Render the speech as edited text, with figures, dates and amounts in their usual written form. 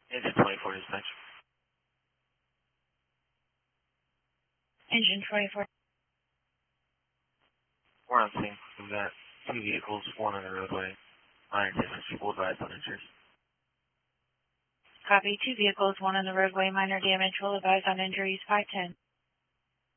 Engine 24 dispatch. Engine 24. We're on scene. We've got 2 vehicles, 1 on the roadway. Minor damage, full advice on injuries. Copy. 2 vehicles, 1 on the roadway, minor damage, will advise on injuries, 510.